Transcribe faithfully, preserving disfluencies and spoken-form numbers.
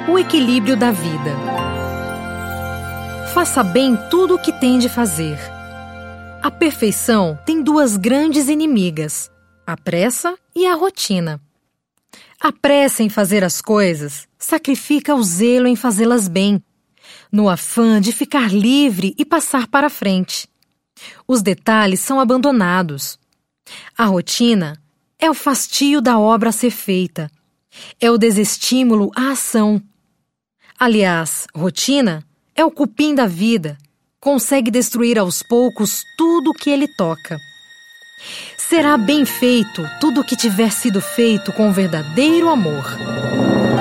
O equilíbrio da vida. Faça bem tudo o que tem de fazer. A perfeição tem duas grandes inimigas, a pressa e a rotina. A pressa em fazer as coisas sacrifica o zelo em fazê-las bem, no afã de ficar livre e passar para frente. Os detalhes são abandonados. A rotina é o fastio da obra a ser feita. É o desestímulo à ação. Aliás, rotina é o cupim da vida. Consegue destruir aos poucos tudo o que ele toca. Será bem feito tudo o que tiver sido feito com verdadeiro amor.